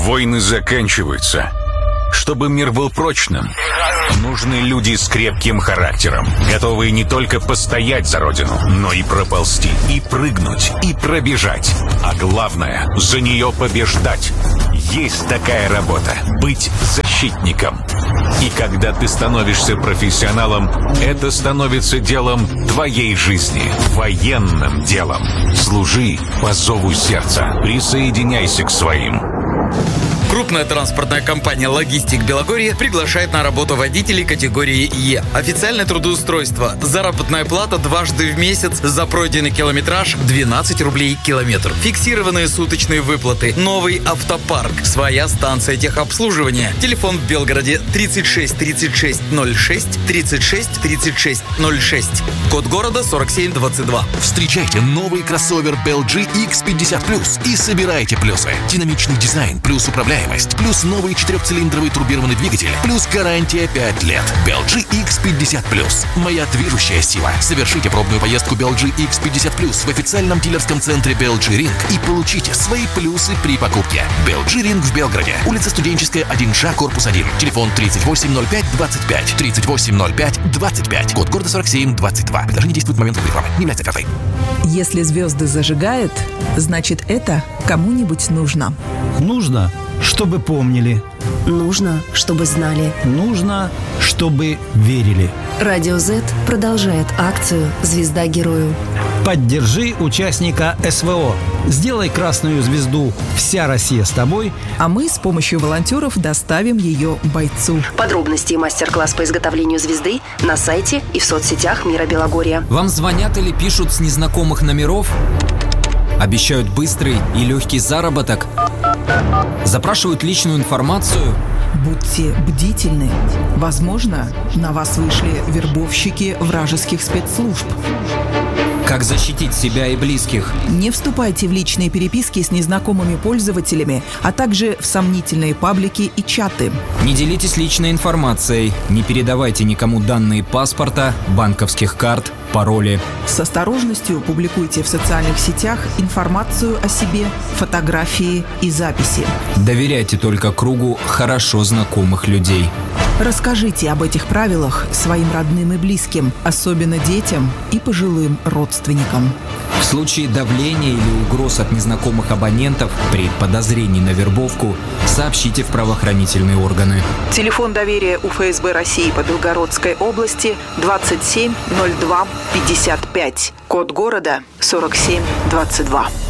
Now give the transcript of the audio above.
Войны заканчиваются. Чтобы мир был прочным, нужны люди с крепким характером, готовые не только постоять за родину, но и проползти, и прыгнуть, и пробежать. А главное, за нее побеждать. Есть такая работа — быть защитником. И когда ты становишься профессионалом, это становится делом твоей жизни, военным делом. Служи по зову сердца, присоединяйся к своим. Крупная транспортная компания «Логистик Белогорье» приглашает на работу водителей категории Е. Официальное трудоустройство. Заработная плата дважды в месяц за пройденный километраж 12 рублей километр. Фиксированные суточные выплаты. Новый автопарк. Своя станция техобслуживания. Телефон в Белгороде 36 36 06 36 36 06. Код города 4722. Встречайте новый кроссовер BLG X50+ и собирайте плюсы. Динамичный дизайн плюс управляемость, плюс новый 4-цилиндровый турбированный двигатель, плюс гарантия 5 лет. BLG X50+. Моя движущая сила. Совершите пробную поездку BLG X50+ в официальном дилерском центре BLG Ring и получите свои плюсы при покупке. BLG Ring в Белгороде. Улица Студенческая, 1Ш, корпус 1. Телефон 3805-25. 3805-25. Код города 4722. Предложение действует в момент рекламы. Не является офертой. Если звезды зажигают, значит это кому-нибудь нужно. Нужно, чтобы помнили. Нужно, чтобы знали. Нужно, чтобы верили. Радио Z продолжает акцию «Звезда герою». Поддержи участника СВО. Сделай красную звезду «Вся Россия с тобой», а мы с помощью волонтеров доставим ее бойцу. Подробности и мастер-класс по изготовлению звезды на сайте и в соцсетях Мира Белогорья. Вам звонят или пишут с незнакомых номеров? Обещают быстрый и легкий заработок? Запрашивают личную информацию? Будьте бдительны. Возможно, на вас вышли вербовщики вражеских спецслужб. Как защитить себя и близких? Не вступайте в личные переписки с незнакомыми пользователями, а также в сомнительные паблики и чаты. Не делитесь личной информацией, не передавайте никому данные паспорта, банковских карт, пароли. С осторожностью публикуйте в социальных сетях информацию о себе, фотографии и записи. Доверяйте только кругу хорошо знакомых людей. Расскажите об этих правилах своим родным и близким, особенно детям и пожилым родственникам. В случае давления или угроз от незнакомых абонентов при подозрении на вербовку сообщите в правоохранительные органы. Телефон доверия у ФСБ России по Белгородской области 27 02 55. Код города 4722.